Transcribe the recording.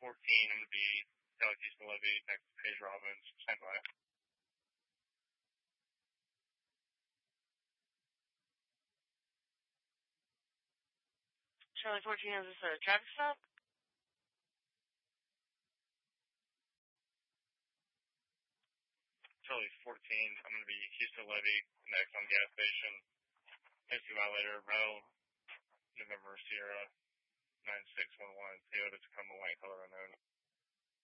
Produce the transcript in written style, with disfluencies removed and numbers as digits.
14, I'm going to be South Houston Levy next to Paige Robbins. Stand by. Charlie 14, is this a traffic stop? Charlie 14, I'm going to be Houston Levy next on gas station. Next to my later, Mel, November Sierra 9611, Toyota Tacoma, white color unknown.